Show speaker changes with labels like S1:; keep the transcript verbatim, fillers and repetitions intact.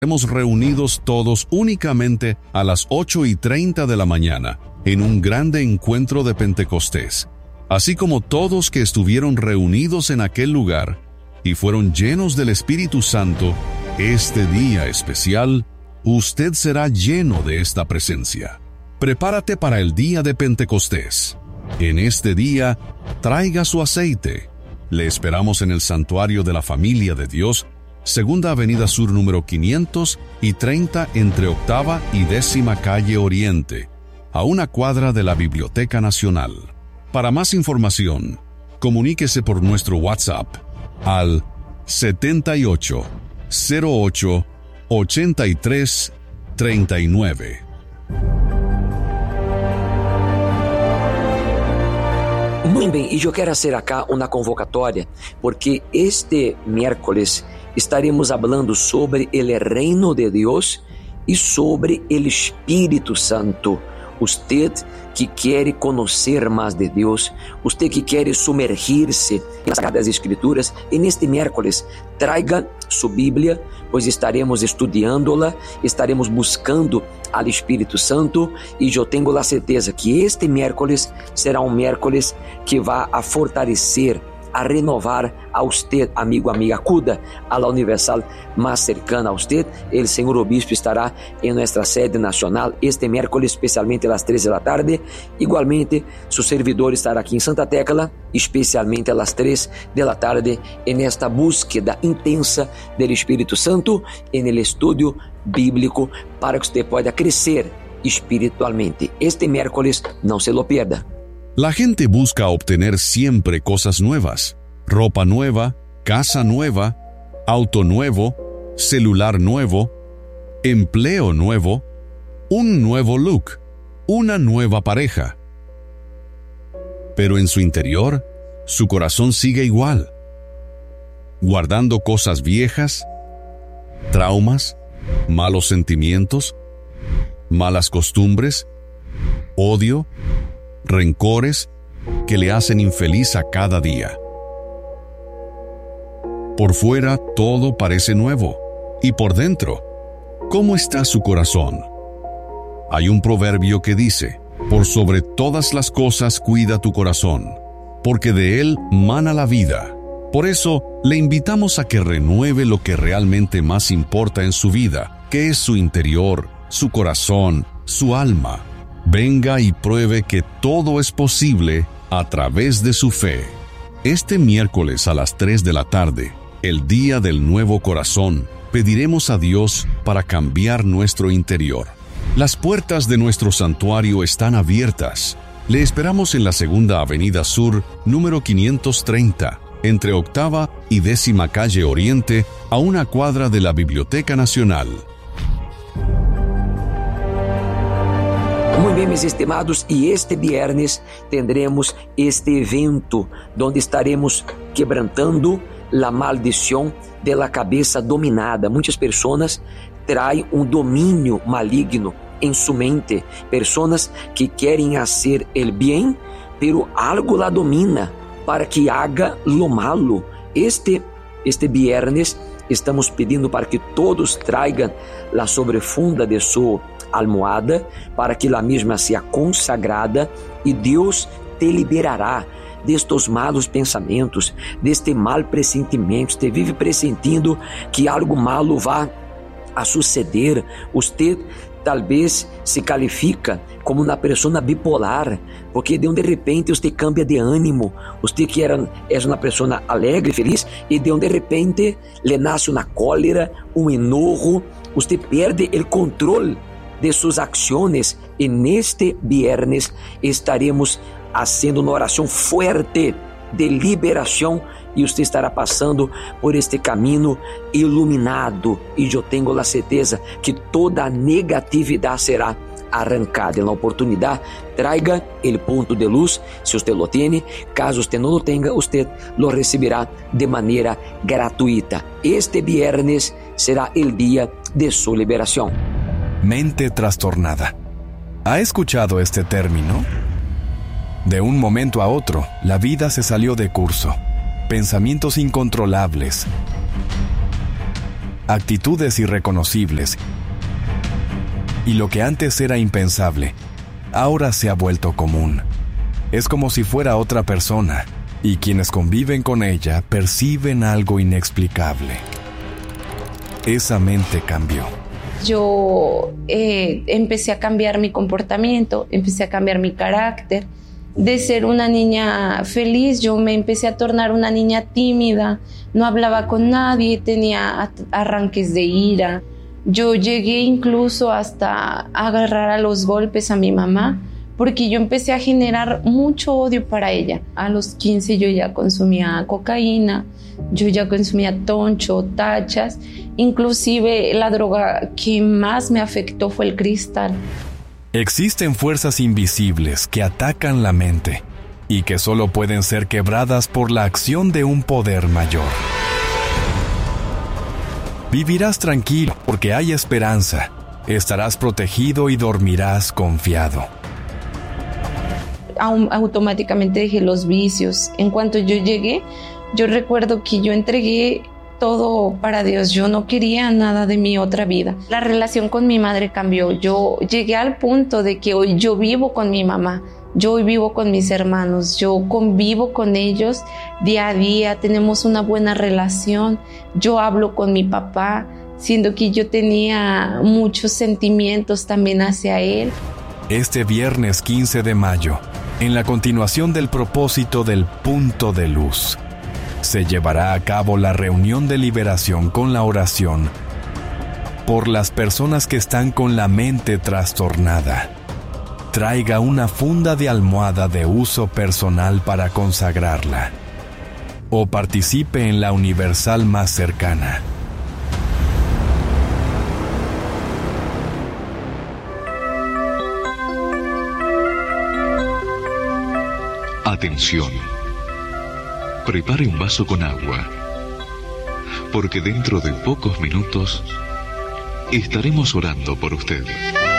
S1: Hemos reunidos todos únicamente a las ocho y treinta de la mañana en un grande encuentro de Pentecostés, así como todos que estuvieron reunidos en aquel lugar y fueron llenos del Espíritu Santo. Este día especial, usted será lleno de esta presencia. Prepárate para el día de Pentecostés. En este día, traiga su aceite. Le esperamos en el Santuario de la Familia de Dios, Segunda Avenida Sur número quinientos y treinta entre Octava y Décima Calle Oriente, a una cuadra de la Biblioteca Nacional. Para más información, comuníquese por nuestro WhatsApp al setenta y ocho, cero ocho, ochenta y tres, treinta y nueve.
S2: Muito bem, e eu quero fazer acá uma convocatória, porque este miércoles estaremos falando sobre o reino de Deus e sobre o Espírito Santo. Usted que quer conhecer mais de Deus, usted que quer sumergir-se nas Sagradas Escrituras, e neste miércoles traiga sua Bíblia, pois estaremos estudando-la, estaremos buscando ao Espírito Santo, e eu tenho a certeza que este miércoles será um miércoles que vai a fortalecer, a renovar a usted, amigo, amiga. Acuda a la Universal mais cercana a usted. El Senhor Obispo estará em nossa sede nacional este miércoles, especialmente às treze da tarde. Igualmente, seu servidor estará aqui em Santa Tecla, especialmente às três da tarde, em esta búsqueda intensa do Espírito Santo, em el estudo bíblico, para que você possa crescer espiritualmente. Este miércoles, não se lo pierda.
S1: La gente busca obtener siempre cosas nuevas: ropa nueva, casa nueva, auto nuevo, celular nuevo, empleo nuevo, un nuevo look, una nueva pareja. Pero en su interior, su corazón sigue igual, guardando cosas viejas, traumas, malos sentimientos, malas costumbres, odio, rencores que le hacen infeliz a cada día. Por fuera todo parece nuevo, y por dentro, ¿cómo está su corazón? Hay un proverbio que dice: por sobre todas las cosas cuida tu corazón, porque de él mana la vida. Por eso, le invitamos a que renueve lo que realmente más importa en su vida, que es su interior, su corazón, su alma. Venga y pruebe que todo es posible a través de su fe. Este miércoles a las tres de la tarde, el día del nuevo corazón, pediremos a Dios para cambiar nuestro interior. Las puertas de nuestro santuario están abiertas. Le esperamos en la Segunda Avenida Sur, número quinientos treinta, entre Octava y Décima Calle Oriente, a una cuadra de la Biblioteca Nacional.
S2: Muito bem, meus estimados, e este viernes tendremos este evento onde estaremos quebrantando a maldição de la cabeça dominada. Muitas pessoas traem um domínio maligno em sua mente, pessoas que querem fazer o bem, pero algo la domina para que haga lo malo. Este, este viernes estamos pedindo para que todos tragam a sobrefunda de sua almohada, para que a mesma seja consagrada, e Deus te liberará destes malos pensamentos, deste mal pressentimento. Você vive pressentindo que algo malo vai a suceder. Você talvez se califica como uma pessoa bipolar, porque de onde de repente você cambia de ânimo. Você que era é uma pessoa alegre, feliz, e de onde de repente lhe nasce uma cólera, um enojo. Você perde o controle de suas ações, e neste viernes estaremos fazendo uma oração forte de liberação, e você estará passando por este caminho iluminado, e eu tenho a certeza que toda a negatividade será arrancada. Na oportunidade, traiga o ponto de luz, se você lo tiene. Caso você não lo tenha, você lo receberá de maneira gratuita. Este viernes será o dia de sua liberação.
S3: Mente trastornada. ¿Ha escuchado este término? De un momento a otro, la vida se salió de curso. Pensamientos incontrolables, actitudes irreconocibles, y lo que antes era impensable, ahora se ha vuelto común. Es como si fuera otra persona, y quienes conviven con ella perciben algo inexplicable. Esa mente cambió.
S4: Yo eh, empecé a cambiar mi comportamiento, empecé a cambiar mi carácter. De ser una niña feliz, yo me empecé a tornar una niña tímida, no hablaba con nadie, tenía arranques de ira. Yo llegué incluso hasta agarrar a los golpes a mi mamá, porque yo empecé a generar mucho odio para ella. A los quince yo ya consumía cocaína, yo ya consumía toncho, tachas, inclusive la droga que más me afectó fue el cristal.
S3: Existen fuerzas invisibles que atacan la mente y que solo pueden ser quebradas por la acción de un poder mayor. Vivirás tranquilo porque hay esperanza, estarás protegido y dormirás confiado.
S4: Automáticamente dejé los vicios. En cuanto yo llegué, yo recuerdo que yo entregué todo para Dios. Yo no quería nada de mi otra vida. La relación con mi madre cambió. Yo llegué al punto de que hoy yo vivo con mi mamá. Yo hoy vivo con mis hermanos. Yo convivo con ellos día a día. Tenemos una buena relación. Yo hablo con mi papá, siendo que yo tenía muchos sentimientos también hacia él.
S3: Este viernes quince de mayo, en la continuación del propósito del Punto de Luz, se llevará a cabo la reunión de liberación con la oración por las personas que están con la mente trastornada. Traiga una funda de almohada de uso personal para consagrarla, o participe en la universal más cercana.
S5: Atención. Prepare un vaso con agua, porque dentro de pocos minutos estaremos orando por usted.